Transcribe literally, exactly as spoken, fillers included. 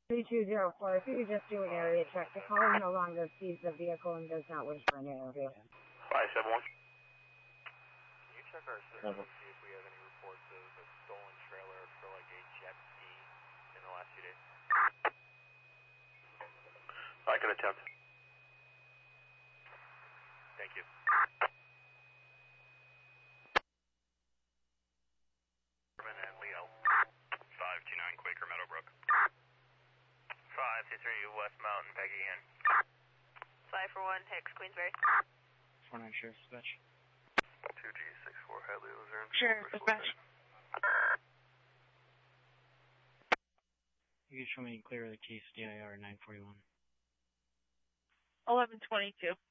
three two zero four, if you could just do an area check. The caller no longer sees the vehicle and does not wish for an interview. five seven one. Can you check our system and see if we have any reports of a stolen trailer for like a jet ski in the last few days? I can attempt. Thank you. And Leo. five two nine Quaker Meadowbrook. five two three West Mountain, Peggy Inn. five four one Hicks, Queensbury. four nine Sheriff Dispatch. two G six four Hadley Luzerne. Sheriff Dispatch. You can show me clear of the case D I R nine forty-one. eleven twenty-two.